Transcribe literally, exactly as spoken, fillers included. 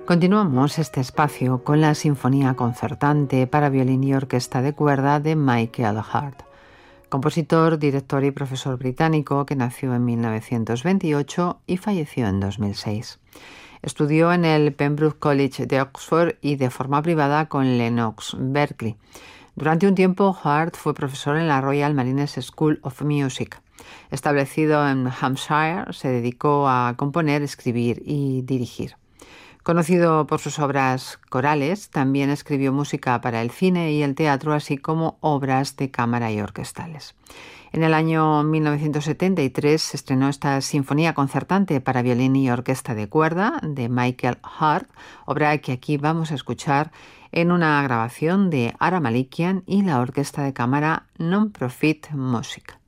Continuamos este espacio con la Sinfonía Concertante para violín y orquesta de cuerda de Michael Hart, compositor, director y profesor británico que nació en mil novecientos veintiocho y falleció en dos mil seis. Estudió en el Pembroke College de Oxford y de forma privada con Lennox Berkeley. Durante un tiempo, Hart fue profesor en la Royal Marines School of Music. Establecido en Hampshire, se dedicó a componer, escribir y dirigir. Conocido por sus obras corales, también escribió música para el cine y el teatro, así como obras de cámara y orquestales. En el año mil novecientos setenta y tres se estrenó esta Sinfonía Concertante para violín y orquesta de cuerda de Michael Hart, obra que aquí vamos a escuchar en una grabación de Ara Malikian y la orquesta de cámara Non-Profit Music.